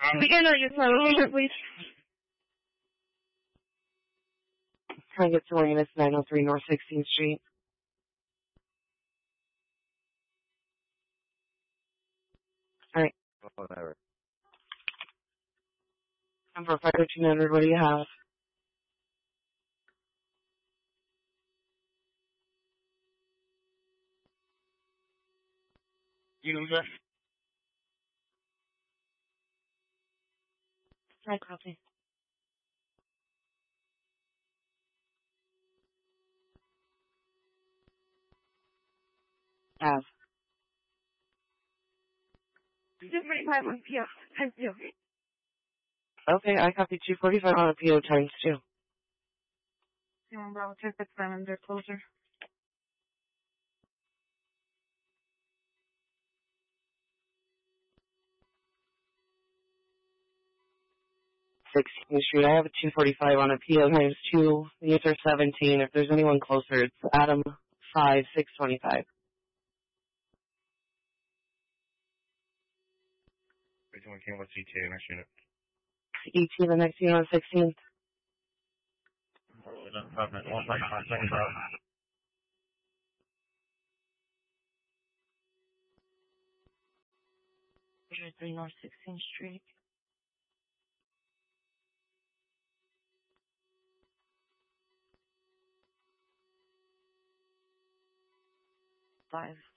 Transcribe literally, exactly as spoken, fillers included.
Begin or use my room, please. Trying to get to William, it's nine oh three North sixteenth Street. Alright. Whatever. I'm for fire two hundred, what do you have? User. Hi, copy. Have. Just make my one P O. Thank you. Okay, I copy two forty-five on a P O times two. You want Bravo two six seven, they're closer. sixteenth Street, I have a two forty-five on a P O times two. The answer seventeen. If there's anyone closer, it's Adam five six twenty-five. Someone came with C T A next unit. E T, the next unit on sixteenth. One second, five seconds out. three North sixteenth Street. Five.